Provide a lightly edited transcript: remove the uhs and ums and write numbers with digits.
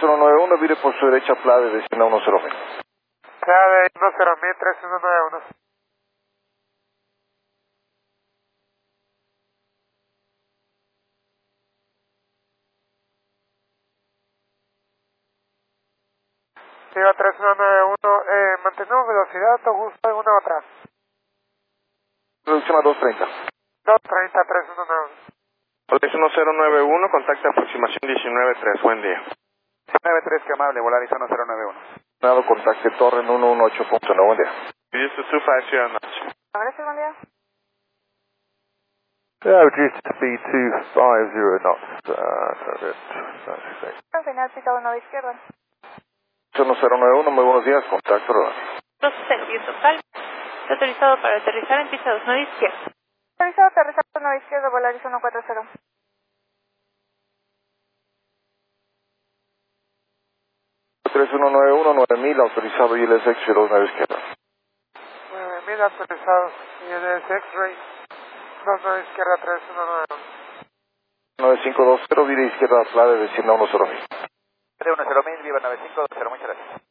1091, vire por su derecha, Plade, destino 10.000. Plade 10.000, 3191. Viva 3191, mantenemos velocidad, ¿gusta alguna otra? Reducción a 230. 230, 3191. Volaris 1091, contacta aproximación 19.3, buen día. 19.3, qué amable, Volaris 1091. Nado, contacte Torre en 118.9, buen día. Use the 250 knots. Gracias, buen día. Yeah, reduced to speed 250 knots, target 96. Al final, pista 1 de izquierda. 1091, muy buenos días, contacto Rodán. 260 total. Está autorizado para aterrizar en pista 2 de izquierda. Autorizado aterrizar 1 de izquierda, Volaris 140. 3191, 9000, autorizado ILS X-Ray 29 izquierda. 9000 autorizados, y el X-Ray 29 izquierda, 3191. 9520, vire izquierda, Plade, destino 10.000. 31.000, viva 9520, muchas gracias.